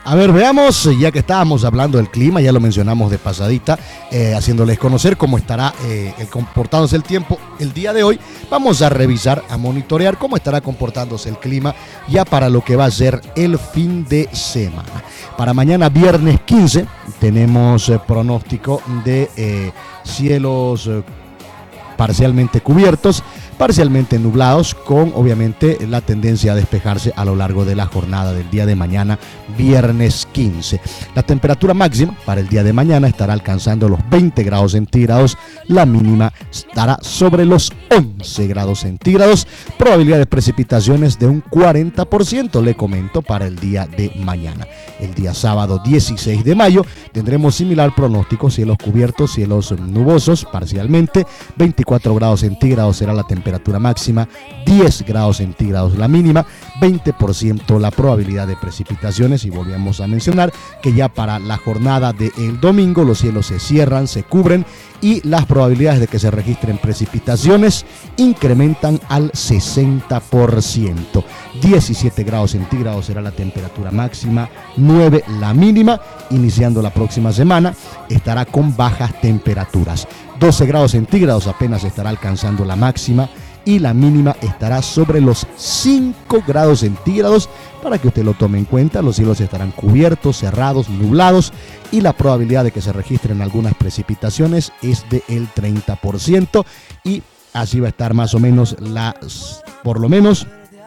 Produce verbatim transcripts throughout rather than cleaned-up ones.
A ver, veamos, ya que estábamos hablando del clima, ya lo mencionamos de pasadita, eh, haciéndoles conocer cómo estará eh, el comportándose el tiempo el día de hoy. Vamos a revisar, a monitorear cómo estará comportándose el clima ya para lo que va a ser el fin de semana. Para mañana viernes quince tenemos eh, pronóstico de eh, cielos eh, parcialmente cubiertos, parcialmente nublados, con obviamente la tendencia a despejarse a lo largo de la jornada del día de mañana, viernes quince. La temperatura máxima para el día de mañana estará alcanzando los veinte grados centígrados, la mínima estará sobre los once grados centígrados, probabilidad de precipitaciones de un cuarenta por ciento, le comento, para el día de mañana. El día sábado dieciséis de mayo tendremos similar pronóstico, cielos cubiertos, cielos nubosos parcialmente, veinticuatro grados centígrados será la temperatura temperatura máxima, diez grados centígrados la mínima, veinte por ciento la probabilidad de precipitaciones. Y volvemos a mencionar que ya para la jornada del domingo los cielos se cierran, se cubren y las probabilidades de que se registren precipitaciones incrementan al sesenta por ciento. diecisiete grados centígrados será la temperatura máxima, nueve la mínima. Iniciando la próxima semana estará con bajas temperaturas. doce grados centígrados apenas estará alcanzando la máxima y la mínima estará sobre los cinco grados centígrados. Para que usted lo tome en cuenta, los cielos estarán cubiertos, cerrados, nublados y la probabilidad de que se registren algunas precipitaciones es del treinta por ciento, y así va a estar más o menos las, por lo menos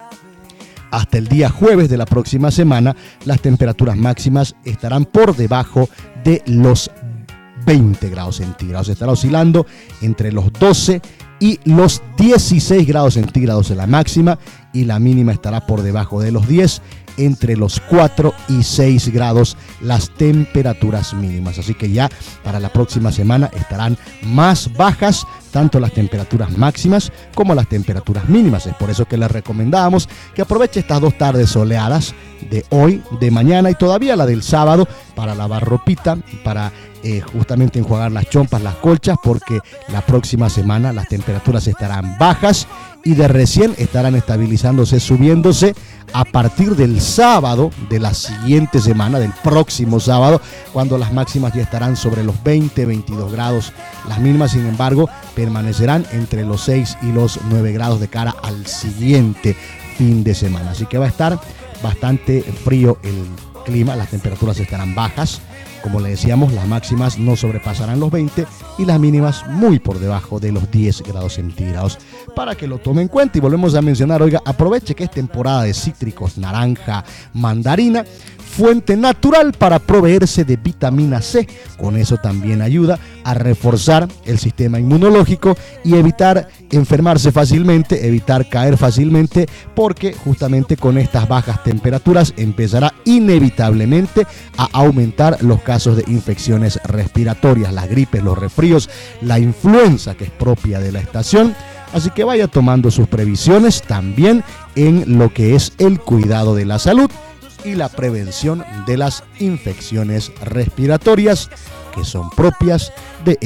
hasta el día jueves de la próxima semana. Las temperaturas máximas estarán por debajo de los veinte grados centígrados. Estará oscilando entre los doce y los dieciséis grados centígrados en la máxima, y la mínima estará por debajo de los diez, entre los cuatro y seis grados las temperaturas mínimas. Así que ya para la próxima semana estarán más bajas tanto las temperaturas máximas como las temperaturas mínimas. Es por eso que les recomendamos que aproveche estas dos tardes soleadas de hoy, de mañana y todavía la del sábado para lavar ropita, para eh, justamente enjuagar las chompas, las colchas, porque la próxima semana las temperaturas estarán bajas y de recién estarán estabilizándose, subiéndose a partir del sábado de la siguiente semana, del próximo sábado, cuando las máximas ya estarán sobre los veinte, veintidós grados. Las mínimas, sin embargo, permanecerán entre los seis y los nueve grados de cara al siguiente fin de semana. Así que va a estar bastante frío el clima, las temperaturas estarán bajas. Como le decíamos, las máximas no sobrepasarán los veinte y las mínimas muy por debajo de los diez grados centígrados. Para que lo tome en cuenta, y volvemos a mencionar, oiga, aproveche que es temporada de cítricos, naranja, mandarina, fuente natural para proveerse de vitamina C. Con eso también ayuda a reforzar el sistema inmunológico y evitar enfermarse fácilmente, evitar caer fácilmente, porque justamente con estas bajas temperaturas empezará inevitablemente a aumentar los casos de infecciones respiratorias, las gripes, los resfríos, la influenza, que es propia de la estación. Así que vaya tomando sus previsiones también en lo que es el cuidado de la salud y la prevención de las infecciones respiratorias que son propias de